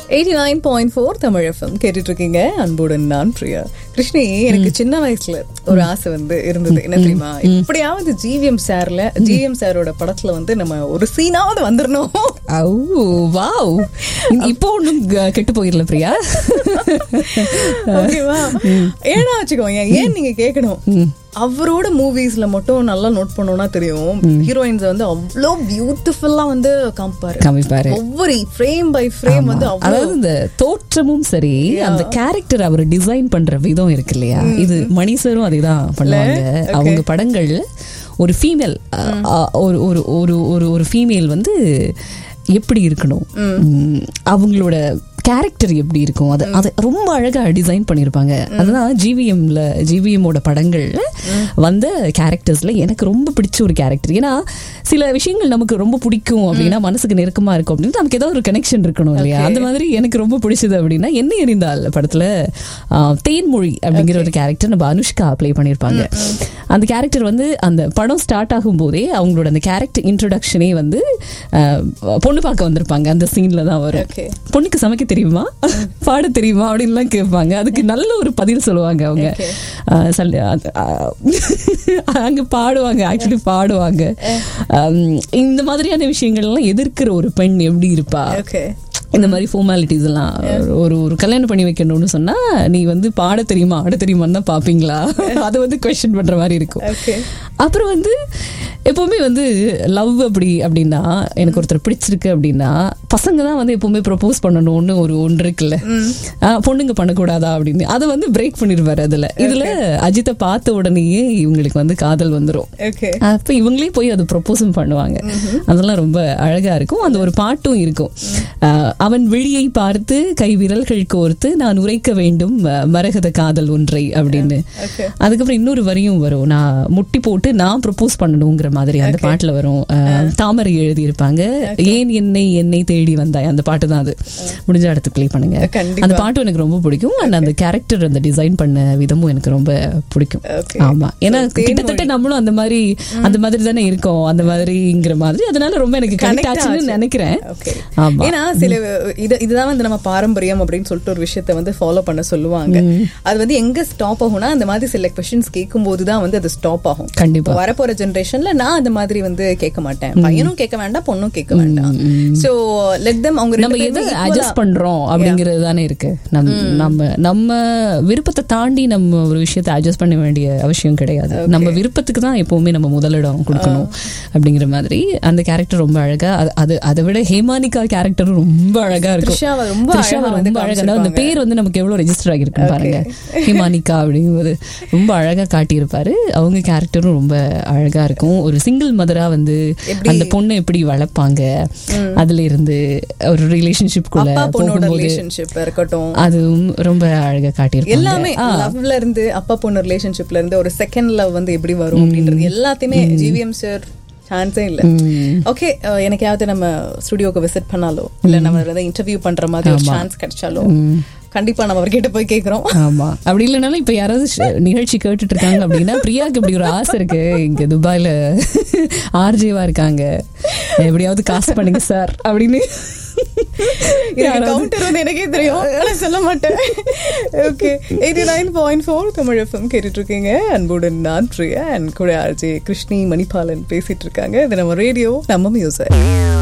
89.4 Tamil FM கேட்டுட்டு இருக்கீங்க. அன்புடன் நான் பிரியா. கிருஷ்ணி, எனக்கு சின்ன வயசுல ஒரு ஆசை இருந்தது. என்ன தெரியுமா? எப்படியாவது ஜிவிஎம் சாரோட படத்துல நம்ம ஒரு சீனாவது வந்துடணும். இப்போ ஒண்ணும் கெட்டு போயிடல பிரியா. ஓகேவா? ஏன்னா வச்சுக்கோங்க, ஏன் நீங்க கேட்கணும், அவரோட மூவிஸ்ல மட்டும் நல்லா நோட் பண்ணோம்னா தெரியும், ஹீரோயின்ஸ் அவ்வளோ பியூட்டிஃபுல்லா காமிப்பாரு. ஒவ்வொரு ஃப்ரேம் பை ஃப்ரேம் அதாவது இந்த தோற்றமும் சரி, அந்த கேரக்டர் அவர் டிசைன் பண்ற விதம் இருக்கு இல்லையா, இது மணிசரும் அதேதான் பண்ணுவாங்க. அவங்க படங்கள் ஒரு ஃபீமேல் ஒரு ஃபீமேல் எப்படி இருக்கணும், அவங்களோட கேரக்டர் எப்படி இருக்கும், அதை ரொம்ப அழகா டிசைன் பண்ணிருப்பாங்க. அதுதான் ஜிவிஎம்மோட படங்கள் வந்த கேரக்டர்ஸ்ல எனக்கு ரொம்ப பிடிச்ச ஒரு கேரக்டர். ஏன்னா சில விஷயங்கள் நமக்கு ரொம்ப பிடிக்கும் அப்படின்னா, மனசுக்கு நெருக்கமா இருக்கும் அப்படின்னா நமக்கு ஏதாவது ஒரு கனெக்ஷன் இருக்கணும் இல்லையா. அந்த மாதிரி எனக்கு ரொம்ப பிடிச்சது அப்படின்னா, என்ன எறிந்தால் படத்துல தேன்மொழி அப்படிங்கிற ஒரு கேரக்டர் நம்ம அனுஷ்கா பிளே பண்ணிருப்பாங்க. அந்த கேரக்டர் அந்த படம் ஸ்டார்ட் ஆகும் போதே அவங்களோட அந்த கேரக்டர் இன்ட்ரோடக்ஷனே பொண்ணு பார்க்க வந்திருப்பாங்க. அந்த சீன்ல தான் வரும், பொண்ணுக்கு சமைக்க தெரியுமா, பாட தெரியுமா அப்படின்லாம் கேட்பாங்க. அதுக்கு நல்ல ஒரு பதில் சொல்லுவாங்க அவங்க. அங்க பாடுவாங்க, ஆக்சுவலி பாடுவாங்க. இந்த மாதிரியான விஷயங்கள்லாம் எதிர்க்கிற ஒரு பெண் எப்படி இருப்பா, இந்த மாதிரி ஃபார்மாலிட்டிஸ் எல்லாம் ஒரு கல்யாணம் பண்ணி வைக்கணும்னு சொன்னா, நீ பாட தெரியுமா ஆட தெரியுமான்னு தான் பாப்பீங்களா, அதை கொஸ்டின் பண்ற மாதிரி இருக்கும். அப்புறம் எப்பவுமே லவ் அப்படின்னா, எனக்கு ஒருத்தர் பிடிச்சிருக்கு அப்படின்னா பசங்க தான் எப்பவுமே ப்ரொபோஸ் பண்ணணும்னு ஒன்று இருக்குல்ல, பொண்ணுங்க பண்ணக்கூடாதா அப்படின்னு அதை பிரேக் பண்ணிருவாரு. இதுல அஜித்தை பார்த்த உடனேயே இவங்களுக்கு காதல் வந்துரும். அப்ப இவங்களே போய் அதை ப்ரொபோஸும் பண்ணுவாங்க. அதெல்லாம் ரொம்ப அழகா இருக்கும். அந்த ஒரு பாட்டும் இருக்கும், அவன் விழியை பார்த்து கை விரல்கள் கோர்த்து நான் உரைக்க வேண்டும் மரகத காதல் ஒன்றை அப்படின்னு. அதுக்கப்புறம் இன்னொரு வரியும் வரும், நான் முட்டி போட்டு நான் ப்ரொபோஸ் பண்ணணுங்கிற மாதிரி அந்த பாட்டுல வரும். தாமரை எழுதி இருப்பாங்க, ஏன் என்னை தேடி வந்தாய், அந்த பாட்டு தான். அது முடிஞ்ச இடத்துக்கு ப்ளே பண்ணுங்க. அந்த பாட்டும் எனக்கு ரொம்ப பிடிக்கும். அந்த கேரக்டர் அந்த டிசைன் பண்ண விதமும் எனக்கு ரொம்ப பிடிக்கும். ஆமா, ஏன்னா கிட்டத்தட்ட நம்மளும் அந்த மாதிரி தானே இருக்கோம், அந்த மாதிரிங்கிற மாதிரி. அதனால ரொம்ப எனக்கு கனெக்ட் ஆச்சுன்னு நினைக்கிறேன். ஆமா, ஏன்னா சில இதுதான் நம்ம பாரம்பரியம் அப்படின்னு சொல்லிட்டு ஒரு விஷயத்த ஃபாலோ பண்ண சொல்லுவாங்க. அது எங்க ஸ்டாப் ஆகும்னா, அந்த மாதிரி சில கொஸ்டின்ஸ் கேட்கும் போதுதான் அது ஸ்டாப் ஆகும். கண்டிப்பா வரப்போற ஜெனரேஷன்ல நான் அந்த மாதிரி கேட்க மாட்டேன், பையனும் கேட்க வேண்டாம், பொண்ணும் கேட்க வேண்டாம். சோ லெட் them அவங்க நம்ம எதை அட்ஜஸ்ட் பண்றோம் அப்படிங்கிறது தானே இருக்கு. நம்ம விருப்பத்தை தாண்டி நம்ம ஒரு விஷயத்தை அட்ஜஸ்ட் பண்ண வேண்டிய அவசியம் கிடையாது. நம்ம விருப்பத்துக்கு தான் எப்பவுமே நம்ம முதலிடம் கொடுக்கணும் அப்படிங்கிற மாதிரி. அந்த கேரக்டர் ரொம்ப அழகா, அதை விட ஹேமானிகா கேரக்டரும் ரொம்ப அழகா இருக்கும். ரொம்ப அழகா அந்த பேர் நமக்கு எவ்வளவு ரெஜிஸ்டர் ஆகிருக்கு பாருங்க, ஹேமானிகா அப்படிங்கும்போது ரொம்ப அழகா காட்டியிருப்பாரு. அவங்க கேரக்டரும் ரொம்ப அழகா இருக்கும். ஒரு சிங்கிள் மதரா அந்த பொண்ணை எப்படி வளர்ப்பாங்க, அதுல இருந்து ஒரு ரிலேஷன்ஷிப்குள்ள போகும்போது இருக்கட்டும், அதுவும் ரொம்ப அழகா காட்டியிருப்பாங்க. எல்லாமே லவ்ல இருந்து, அப்பா பொண்ணு ரிலேஷன்ஷிப்ல இருந்து ஒரு செகண்ட் லவ் எப்படி வரும் அப்படின்றது எல்லாத்தையுமே ஜிவிஎம் சார் சான்ஸே இல்ல. ஓகே, எனக்காவது நம்ம ஸ்டுடியோக்கு விசிட் பண்ணாலோ இல்ல நம்ம இன்டர்வியூ பண்ற மாதிரி ஒரு சான்ஸ் கிடைச்சாலோ கண்டிப்பா நம்ம அவர்கிட்ட போய் கேட்கிறோம். ஆமா, அப்படி இல்லைனாலும் இப்ப யாராவது நிகழ்ச்சி கேட்டுட்டு இருக்காங்க அப்படின்னா, பிரியாக்கு இப்படி ஒரு ஆசை இருக்கு, இங்க துபாயில ஆர்ஜேவா இருக்காங்க, எப்படியாவது காசு பண்ணுங்க சார் அப்படின்னு. கவுண்டர் எனக்கே தெரியும், சொல்ல மாட்டேன். ஓகே, 89.4 தமிழ் FM கேட்டுட்டு இருக்கீங்க. அன்புடன் நான் பிரியா, கூட ஆர்ஜே கிருஷ்ணி மணிபாலன் பேசிட்டு இருக்காங்க. இது நம்ம ரேடியோ, நம்ம மியூசிக்.